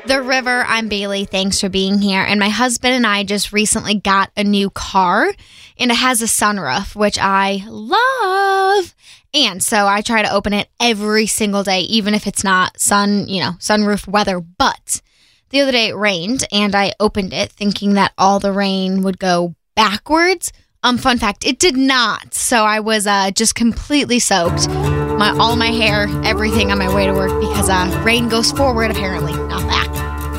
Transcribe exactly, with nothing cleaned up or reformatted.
The River. I'm Bailey. Thanks for being here. And my husband and I just recently got a new car, and it has a sunroof, which I love. And so I try to open it every single day, even if it's not sun, you know, sunroof weather. But the other day it rained, and I opened it thinking that all the rain would go backwards. Um, fun fact, it did not. So I was uh, just completely soaked. My all my hair, everything on my way to work because uh, rain goes forward apparently, not back.